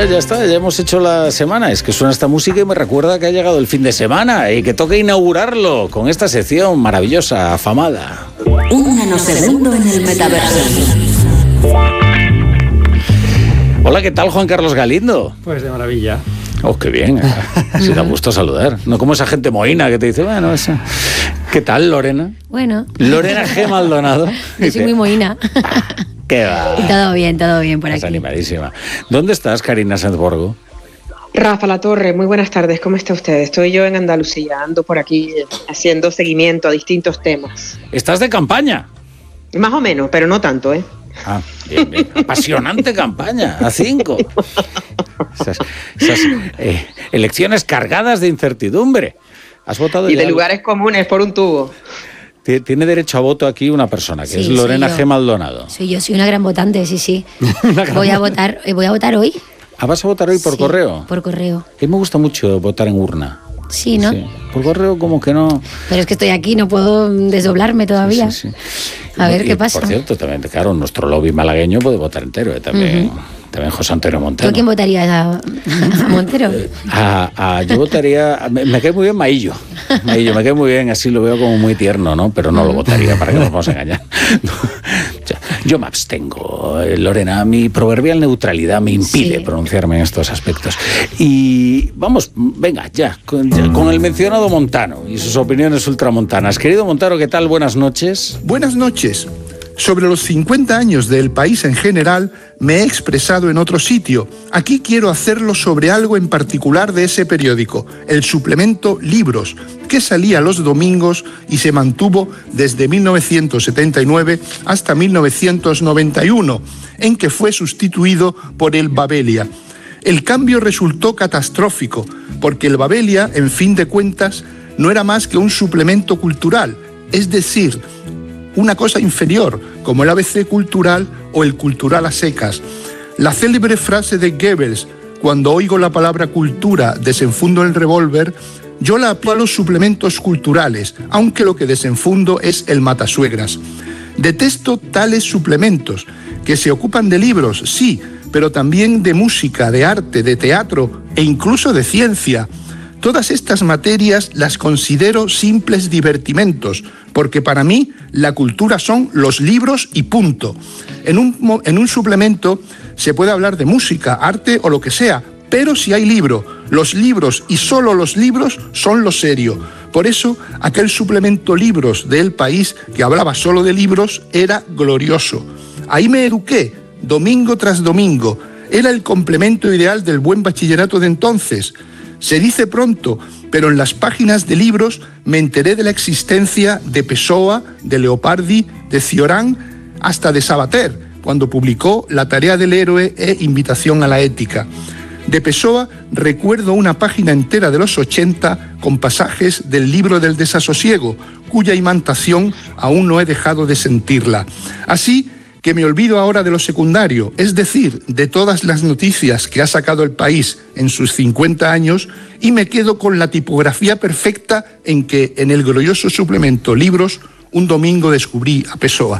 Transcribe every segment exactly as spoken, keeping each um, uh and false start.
ya está, ya hemos hecho la semana. Es que suena esta música y me recuerda que ha llegado el fin de semana y que toca inaugurarlo con esta sección maravillosa, afamada. Un nanosegundo en el metaverso. Hola, ¿qué tal, Juan Carlos Galindo? Pues de maravilla. Oh, qué bien. Sí, da gusto saludar. No como esa gente mohína que te dice, bueno, esa... ¿Qué tal, Lorena? Bueno. Lorena G. Maldonado. Yo soy muy mohína. ¿Qué va? Todo bien, todo bien por aquí. Estás animadísima. ¿Dónde estás, Karina Sanzborgo? Rafa Latorre, muy buenas tardes, ¿cómo está usted? Estoy yo en Andalucía, ando por aquí haciendo seguimiento a distintos temas. ¿Estás de campaña? Más o menos, pero no tanto, ¿eh? Ah, bien, bien. Apasionante campaña, a cinco. Esas, esas eh, elecciones cargadas de incertidumbre. ¿Has votado y ya? de lugares comunes por un tubo. Tiene derecho a voto aquí una persona, que sí, es Lorena G. Maldonado. Sí, yo soy una gran votante, sí, sí. voy a votar, voy a votar hoy. ¿Ah, vas a votar hoy por sí, correo? Por correo. A mí me gusta mucho votar en urna. Sí, ¿no? Sí. Por correo como que no... Pero es que estoy aquí, no puedo desdoblarme todavía. Sí, sí, sí. A ver, y, ¿qué pasa? Por cierto, también, claro, nuestro lobby malagueño puede votar entero, ¿eh? También... Uh-huh. También José Antonio Montero. ¿Tú a quién votarías? ¿A, a Montero? a, a, yo votaría... Me, me cae muy bien Maillo. Maillo, me cae muy bien, así lo veo como muy tierno, ¿no? Pero no lo votaría, para que nos vamos a engañar. No, yo, yo me abstengo, Lorena. Mi proverbial neutralidad me impide sí. pronunciarme en estos aspectos. Y vamos, venga, ya con, ya, con el mencionado Montano y sus opiniones ultramontanas. Querido Montano, ¿qué tal? Buenas noches. Buenas noches. Sobre los cincuenta años del país en general, me he expresado en otro sitio. Aquí quiero hacerlo sobre algo en particular de ese periódico, el suplemento Libros, que salía los domingos y se mantuvo desde mil novecientos setenta y nueve hasta mil novecientos noventa y uno, en que fue sustituido por el Babelia. El cambio resultó catastrófico, porque el Babelia, en fin de cuentas, no era más que un suplemento cultural, es decir, una cosa inferior, como el A B C cultural o el cultural a secas. La célebre frase de Goebbels, cuando oigo la palabra cultura, desenfundo el revólver, yo la aplico a los suplementos culturales, aunque lo que desenfundo es el matasuegras. Detesto tales suplementos, que se ocupan de libros, sí, pero también de música, de arte, de teatro e incluso de ciencia. Todas estas materias las considero simples divertimentos, porque para mí la cultura son los libros y punto. En un, en un suplemento se puede hablar de música, arte o lo que sea, pero si hay libro, los libros y solo los libros son lo serio. Por eso, aquel suplemento Libros de El País, que hablaba solo de libros, era glorioso. Ahí me eduqué, domingo tras domingo. Era el complemento ideal del buen bachillerato de entonces. Se dice pronto, pero en las páginas de Libros me enteré de la existencia de Pessoa, de Leopardi, de Cioran, hasta de Sabater, cuando publicó La tarea del héroe e Invitación a la ética. De Pessoa recuerdo una página entera de los ochenta con pasajes del libro del desasosiego, cuya imantación aún no he dejado de sentirla. Así que me olvido ahora de lo secundario, es decir, de todas las noticias que ha sacado el país en sus cincuenta años, y me quedo con la tipografía perfecta en que, en el glorioso suplemento Libros, un domingo descubrí a Pessoa.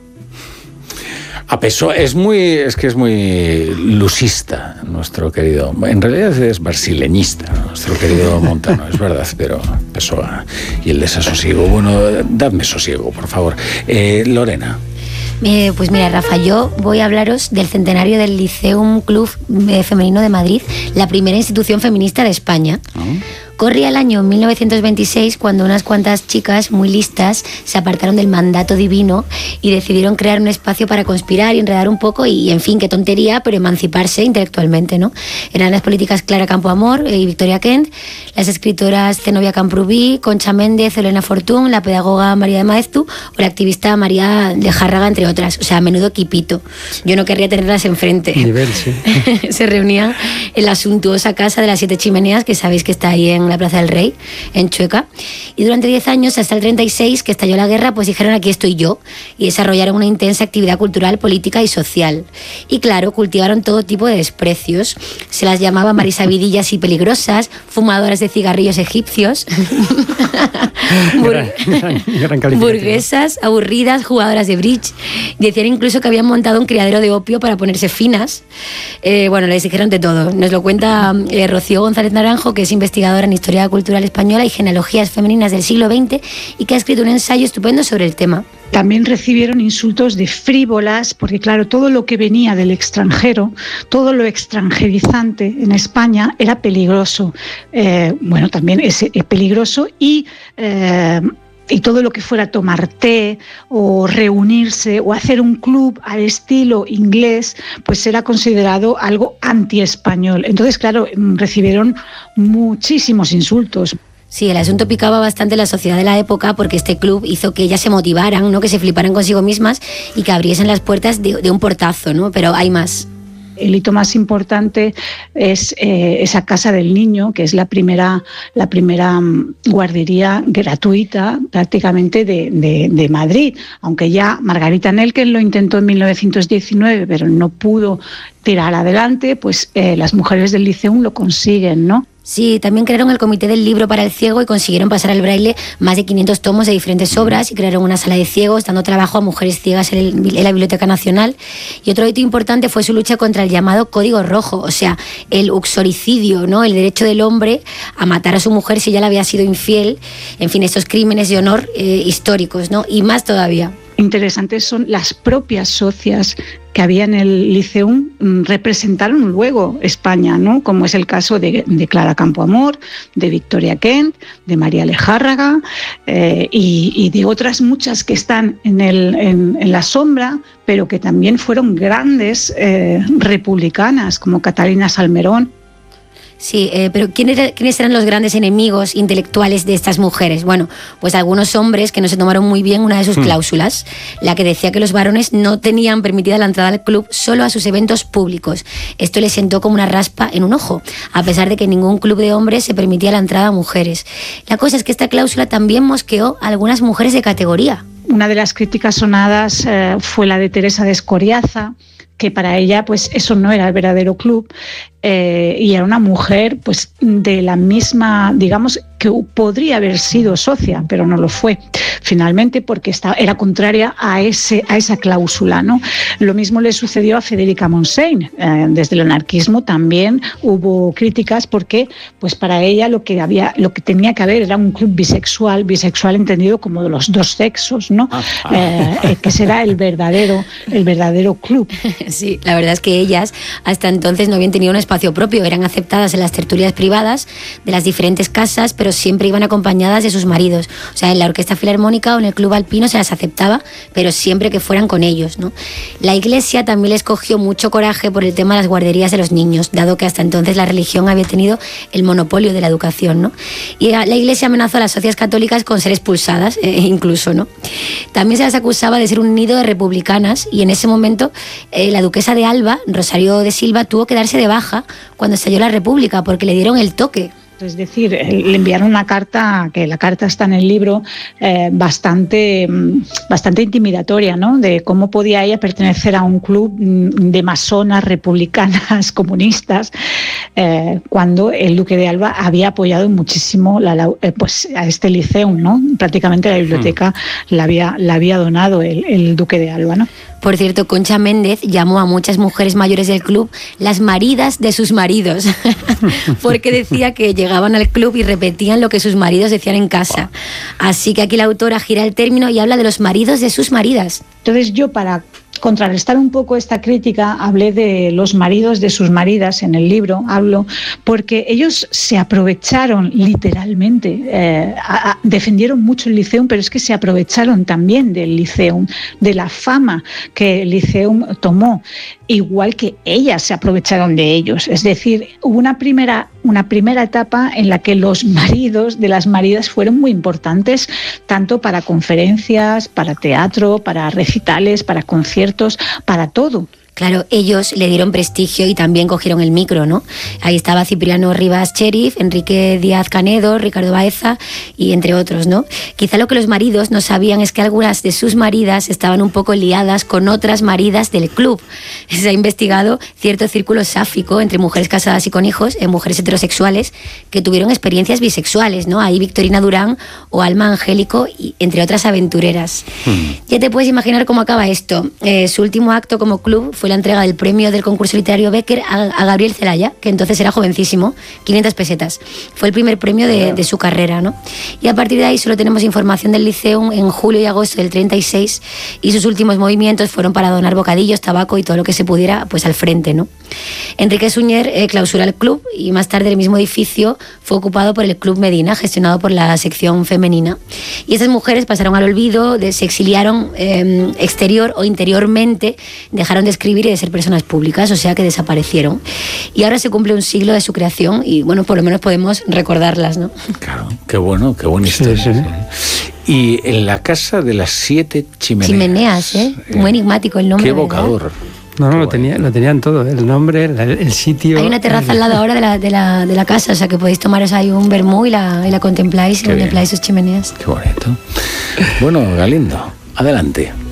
A Pessoa es muy, es que es muy lusista, nuestro querido, en realidad es brasileñista, nuestro querido Montano, es verdad, pero Pessoa y el desasosiego, bueno, dadme sosiego, por favor. Eh, Lorena. Eh, pues mira, Rafa, yo voy a hablaros del centenario del Liceum Club Femenino de Madrid, la primera institución feminista de España. ¿Oh? Corría el año mil novecientos veintiséis cuando unas cuantas chicas muy listas se apartaron del mandato divino y decidieron crear un espacio para conspirar y enredar un poco y, en fin, qué tontería, pero emanciparse intelectualmente, ¿no? Eran las políticas Clara Campoamor y Victoria Kent, las escritoras Zenobia Camprubí, Concha Méndez, Elena Fortún, la pedagoga María de Maeztu o la activista María de Járraga, entre otras. O sea, menudo equipito. Yo no querría tenerlas enfrente. Nivel, sí. Se reunía en la suntuosa casa de las Siete Chimeneas, que sabéis que está ahí en en la Plaza del Rey, en Chueca. Y durante diez años, hasta el treinta y seis, que estalló la guerra, pues dijeron aquí estoy yo, y desarrollaron una intensa actividad cultural, política y social. Y claro, cultivaron todo tipo de desprecios. Se las llamaba marisavidillas y peligrosas, fumadoras de cigarrillos egipcios, gran, gran, gran burguesas, aburridas, jugadoras de bridge. Decían incluso que habían montado un criadero de opio para ponerse finas. Eh, bueno, les dijeron de todo. Nos lo cuenta eh, Rocío González Naranjo, que es investigadora en Historia Cultural Española y Genealogías Femeninas del siglo veinte y que ha escrito un ensayo estupendo sobre el tema. También recibieron insultos de frívolas, porque claro, todo lo que venía del extranjero, todo lo extranjerizante en España era peligroso. Eh, bueno, también es, es peligroso y... Eh, y todo lo que fuera tomar té o reunirse o hacer un club al estilo inglés, pues era considerado algo anti-español. Entonces, claro, recibieron muchísimos insultos. Sí, el asunto picaba bastante en la sociedad de la época porque este club hizo que ellas se motivaran, ¿no? Que se fliparan consigo mismas y que abriesen las puertas de, de un portazo, ¿no? Pero hay más. El hito más importante es eh, esa Casa del Niño, que es la primera, la primera guardería gratuita prácticamente de, de, de Madrid, aunque ya Margarita Nelken lo intentó en mil novecientos diecinueve, pero no pudo tirar adelante, pues eh, las mujeres del Liceum lo consiguen, ¿no? Sí, también crearon el Comité del Libro para el Ciego y consiguieron pasar al braille más de quinientos tomos de diferentes obras y crearon una sala de ciegos dando trabajo a mujeres ciegas en, el, en la Biblioteca Nacional. Y otro hito importante fue su lucha contra el llamado Código Rojo, o sea, el uxoricidio, ¿no? El derecho del hombre a matar a su mujer si ya le había sido infiel. En fin, estos crímenes de honor eh, históricos, ¿no? Y más todavía. Interesantes son las propias socias que había en el Liceum, representaron luego España, ¿no? Como es el caso de, de Clara Campoamor, de Victoria Kent, de María Lejárraga eh, y, y de otras muchas que están en, el, en, en la sombra, pero que también fueron grandes eh, republicanas, como Catalina Salmerón. Sí, eh, pero ¿quién era, ¿quiénes eran los grandes enemigos intelectuales de estas mujeres? Bueno, pues algunos hombres que no se tomaron muy bien una de sus mm. cláusulas, la que decía que los varones no tenían permitida la entrada al club solo a sus eventos públicos. Esto les sentó como una raspa en un ojo, a pesar de que en ningún club de hombres se permitía la entrada a mujeres. La cosa es que esta cláusula también mosqueó a algunas mujeres de categoría. Una de las críticas sonadas eh, fue la de Teresa de Escoriaza, que para ella pues eso no era el verdadero club eh, y era una mujer pues de la misma, digamos, que podría haber sido socia, pero no lo fue finalmente porque estaba, era contraria a, ese, a esa cláusula, ¿no? Lo mismo le sucedió a Federica Montseny. Eh, desde el anarquismo también hubo críticas porque pues para ella lo que, había, lo que tenía que haber era un club bisexual, bisexual entendido como de los dos sexos, ¿no? Eh, eh, que será el verdadero, el verdadero club. Sí, la verdad es que ellas hasta entonces no habían tenido un espacio propio, eran aceptadas en las tertulias privadas de las diferentes casas, pero siempre iban acompañadas de sus maridos. O sea, en la Orquesta Filarmónica o en el Club Alpino se las aceptaba, pero siempre que fueran con ellos, ¿no? La Iglesia también les cogió mucho coraje por el tema de las guarderías de los niños, dado que hasta entonces la religión había tenido el monopolio de la educación, ¿no? Y la Iglesia amenazó a las socias católicas con ser expulsadas, eh, incluso, ¿no? También se las acusaba de ser un nido de republicanas y en ese momento eh, la duquesa de Alba, Rosario de Silva, tuvo que darse de baja cuando estalló la República porque le dieron el toque. Es decir, le enviaron una carta, que la carta está en el libro, eh, bastante, bastante intimidatoria, ¿no? De cómo podía ella pertenecer a un club de masonas, republicanas, comunistas, eh, cuando el duque de Alba había apoyado muchísimo la, eh, pues, a este Liceum, ¿no? Prácticamente la biblioteca mm. la, había, la había donado el, el duque de Alba, ¿no? Por cierto, Concha Méndez llamó a muchas mujeres mayores del club las maridas de sus maridos, porque decía que llegaban al club y repetían lo que sus maridos decían en casa. Así que aquí la autora gira el término y habla de los maridos de sus maridas. Entonces yo, para contrarrestar un poco esta crítica, hablé de los maridos de sus maridas en el libro, hablo, porque ellos se aprovecharon literalmente, eh, a, a, defendieron mucho el Liceum, pero es que se aprovecharon también del Liceum, de la fama que el Liceum tomó, igual que ellas se aprovecharon de ellos. Es decir, hubo una primera, una primera etapa en la que los maridos de las maridas fueron muy importantes, tanto para conferencias, para teatro, para recitales, para conciertos, para todo. Claro, ellos le dieron prestigio y también cogieron el micro, ¿no? Ahí estaba Cipriano Rivas Cherif, Enrique Díaz Canedo, Ricardo Baeza y entre otros, ¿no? Quizá lo que los maridos no sabían es que algunas de sus maridas estaban un poco liadas con otras maridas del club. Se ha investigado cierto círculo sáfico entre mujeres casadas y con hijos, en mujeres heterosexuales que tuvieron experiencias bisexuales, ¿no? Ahí Victorina Durán o Alma Angélico, y entre otras aventureras. Hmm. Ya te puedes imaginar cómo acaba esto. Eh, su último acto como club fue la entrega del premio del concurso literario Becker a, a Gabriel Celaya, que entonces era jovencísimo, quinientas pesetas. Fue el primer premio de, de su carrera, ¿no? Y a partir de ahí solo tenemos información del Liceum en julio y agosto del treinta y seis, y sus últimos movimientos fueron para donar bocadillos, tabaco y todo lo que se pudiera pues al frente, ¿no? Enrique Suñer eh, clausura el club y más tarde el mismo edificio fue ocupado por el Club Medina, gestionado por la sección femenina. Y esas mujeres pasaron al olvido, de, se exiliaron eh, exterior o interiormente, dejaron de escribir y de ser personas públicas, o sea que desaparecieron. Y ahora se cumple un siglo de su creación y bueno, por lo menos podemos recordarlas, ¿no? Claro, qué bueno, qué buena historia. Sí, sí. Y en la casa de las siete chimeneas. Chimeneas, ¿eh? Muy enigmático el nombre. Qué evocador. No, no, lo, tenía, lo tenían todo, el nombre, el, el sitio. Hay una terraza al lado ahora de la, de la, de la casa, o sea que podéis tomaros ahí un vermú y la, y la contempláis y contempláis sus chimeneas. Qué bonito. Bueno, Galindo, adelante.